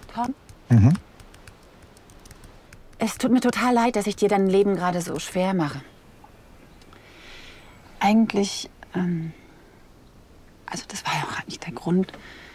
Tom? Mhm. Es tut mir total leid, dass ich dir dein Leben gerade so schwer mache. Eigentlich, also das war ja auch eigentlich der Grund,